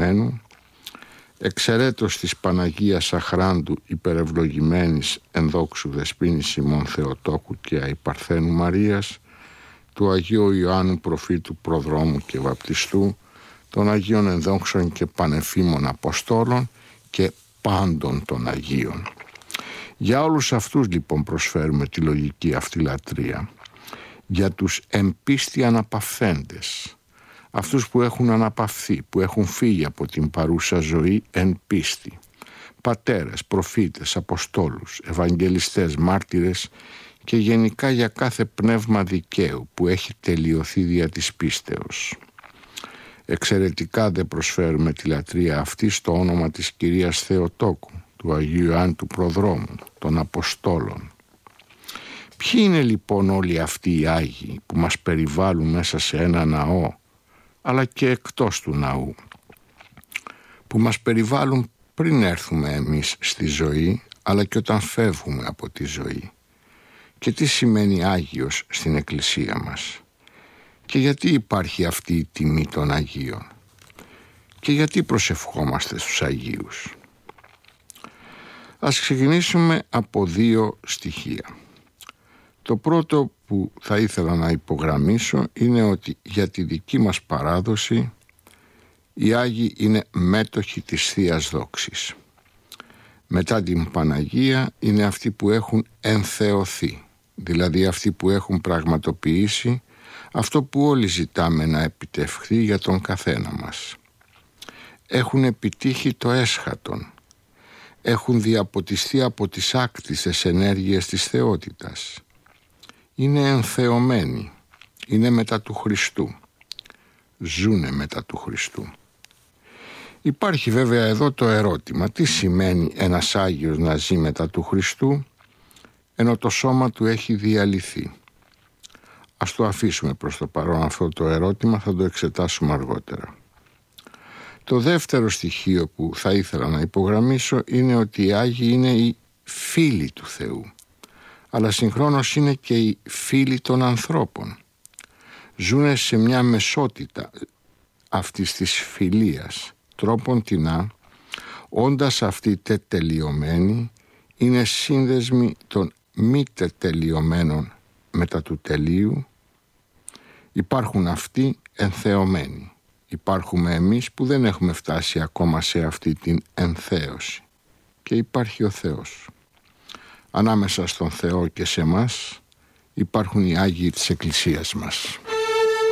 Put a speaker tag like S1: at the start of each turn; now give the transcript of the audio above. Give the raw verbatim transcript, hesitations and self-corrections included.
S1: κειμένου, εξαιρέτως της Παναγίας Αχράντου υπερευλογημένης ενδόξου Δεσποίνης ημών Θεοτόκου και Αϊπαρθένου Μαρίας, του Αγίου Ιωάννου Προφήτου Προδρόμου και Βαπτιστού, των Αγίων Ενδόξων και Πανεφήμων Αποστόλων και πάντων των Αγίων. Για όλους αυτούς λοιπόν προσφέρουμε τη λογική αυτή λατρεία. Για τους εμπίστη αναπαυθέντες, αυτούς που έχουν αναπαυθεί, που έχουν φύγει από την παρούσα ζωή εν πίστη, πατέρες, προφήτες, αποστόλους, ευαγγελιστές, μάρτυρες και γενικά για κάθε πνεύμα δικαίου που έχει τελειωθεί δια της πίστεως. Εξαιρετικά δεν προσφέρουμε τη λατρεία αυτή στο όνομα της Κυρίας Θεοτόκου, του Αγίου Ιωάννου του Προδρόμου, των Αποστόλων. Ποιοι είναι λοιπόν όλοι αυτοί οι Άγιοι που μας περιβάλλουν μέσα σε ένα ναό, αλλά και εκτός του ναού, που μας περιβάλλουν πριν έρθουμε εμείς στη ζωή, αλλά και όταν φεύγουμε από τη ζωή? Και τι σημαίνει Άγιος στην Εκκλησία μας? Και γιατί υπάρχει αυτή η τιμή των Αγίων? Και γιατί προσευχόμαστε στους Αγίους? Ας ξεκινήσουμε από δύο στοιχεία. Το πρώτο που θα ήθελα να υπογραμμίσω είναι ότι για τη δική μας παράδοση οι Άγιοι είναι μέτοχοι της Θείας Δόξης. Μετά την Παναγία είναι αυτοί που έχουν ενθεωθεί, δηλαδή αυτοί που έχουν πραγματοποιήσει αυτό που όλοι ζητάμε να επιτευχθεί για τον καθένα μας. Έχουν επιτύχει το έσχατον, έχουν διαποτιστεί από τις άκτιστες ενέργειες της θεότητας. Είναι ενθεωμένοι, είναι μετά του Χριστού, ζούνε μετά του Χριστού. Υπάρχει βέβαια εδώ το ερώτημα, τι σημαίνει ένας Άγιος να ζει μετά του Χριστού, ενώ το σώμα του έχει διαλυθεί? Ας το αφήσουμε προς το παρόν αυτό το ερώτημα, θα το εξετάσουμε αργότερα. Το δεύτερο στοιχείο που θα ήθελα να υπογραμμίσω είναι ότι οι Άγιοι είναι οι φίλοι του Θεού, αλλά συγχρόνως είναι και οι φίλοι των ανθρώπων. Ζούνε σε μια μεσότητα αυτής της φιλίας, τρόποντινά, όντας αυτοί τετελειωμένοι, είναι σύνδεσμοι των μη τετελειωμένων μετά του τελείου. Υπάρχουν αυτοί ενθεωμένοι. Υπάρχουμε εμείς που δεν έχουμε φτάσει ακόμα σε αυτή την ενθέωση. Και υπάρχει ο Θεός. Ανάμεσα στον Θεό και σε μας υπάρχουν οι Άγιοι της Εκκλησίας μας.